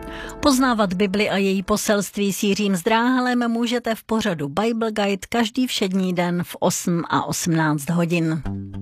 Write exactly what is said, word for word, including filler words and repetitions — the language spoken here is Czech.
Poznávat Bibli a její poselství s Jiřím Zdráhalem můžete v pořadu Bible Guide každý všední den v osm a osmnáct hodin.